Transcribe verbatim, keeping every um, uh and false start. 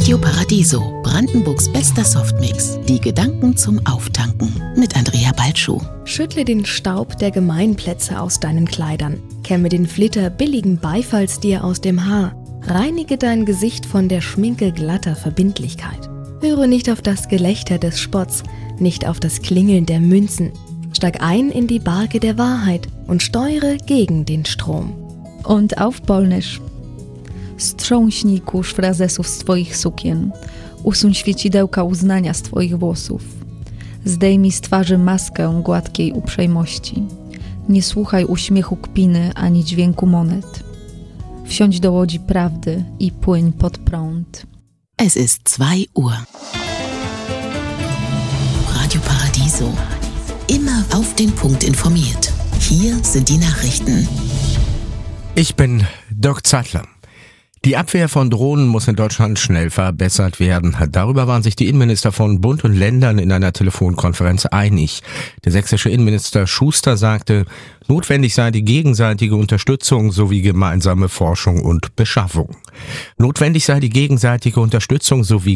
Radio Paradiso, Brandenburgs bester Softmix. Die Gedanken zum Auftanken mit Andrea Balschuh. Schüttle den Staub der Gemeinplätze aus deinen Kleidern. Kämme den Flitter billigen Beifalls dir aus dem Haar. Reinige dein Gesicht von der Schminke glatter Verbindlichkeit. Höre nicht auf das Gelächter des Spotts, nicht auf das Klingeln der Münzen. Steig ein in die Barke der Wahrheit und steuere gegen den Strom. Und auf Polnisch. Strząśnij kurz frazesów z twoich sukien. Usuń świecidełka uznania z twoich włosów. Zdejmij z twarzy maskę gładkiej uprzejmości. Nie słuchaj uśmiechu kpiny ani dźwięku monet. Wsiądź do łodzi prawdy i płyń pod prąd. Es ist zwei Uhr. Radio Paradiso. Immer auf den Punkt informiert. Hier sind die Nachrichten. Ich bin Dirk Zeitler. Die Abwehr von Drohnen muss in Deutschland schnell verbessert werden. Darüber waren sich die Innenminister von Bund und Ländern in einer Telefonkonferenz einig. Der sächsische Innenminister Schuster sagte, notwendig sei die gegenseitige Unterstützung sowie gemeinsame Forschung und Beschaffung. Notwendig sei die gegenseitige Unterstützung sowie